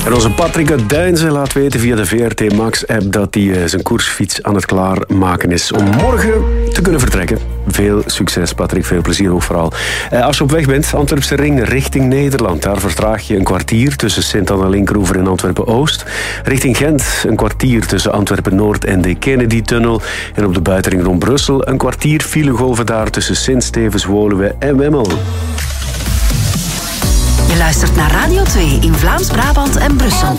En onze Patrick uit Deinzen laat weten via de VRT Max-app dat hij zijn koersfiets aan het klaarmaken is om morgen te kunnen vertrekken. Veel succes, Patrick. Veel plezier ook vooral. Als je op weg bent, Antwerpse Ring richting Nederland. Daar vertraag je een kwartier tussen Sint-Anna-Linkeroever en Antwerpen-Oost. Richting Gent een kwartier tussen Antwerpen-Noord en de Kennedy-tunnel. En op de buitenring rond Brussel een kwartier filegolven daar tussen Sint-Stevens, Woluwe en Wemmel. Je luistert naar Radio 2 in Vlaams-Brabant en Brussel.